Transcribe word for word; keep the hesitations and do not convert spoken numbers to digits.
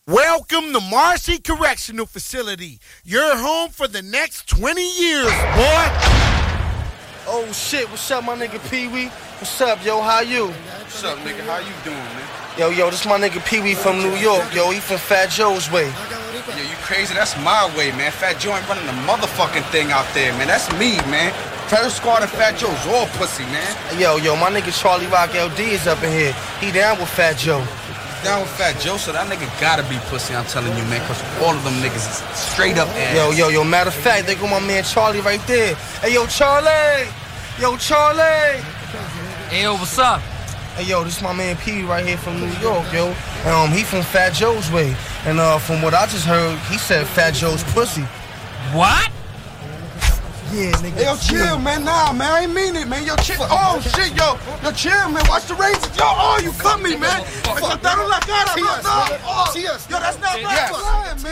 Welcome to Marcy Correctional Facility. Your home for the next twenty years, boy. Oh shit, what's up, my nigga Pee-wee? What's up, yo, how you? What's up, nigga? How you doing, man? Yo, yo, this my nigga Pee-wee from New York, yo, he from Fat Joe's way. Yo, you crazy? That's my way, man. Fat Joe ain't running the motherfucking thing out there, man. That's me, man. Federal Squad and Fat Joe's all pussy, man. Yo, yo, my nigga Charlie Rock L D is up in here. He down with Fat Joe. Down with Fat Joe, so that nigga gotta be pussy, I'm telling you, man, cause all of them niggas is straight up ass. Yo, yo, yo, matter of fact, they got my man Charlie right there. Hey, yo, Charlie! Yo, Charlie! Hey, yo, what's up? Hey, yo, this is my man P right here from New York, yo. Um, he from Fat Joe's way. And uh, from what I just heard, he said Fat Joe's pussy. What? Yeah, nigga. Hey, yo, chill, man. Nah, man, I ain't mean it, man. Yo, chill. Oh, shit, yo. Yo, chill, man. Watch the Rangers. Yo, oh, you cut me, man. Yo, that's not right, man.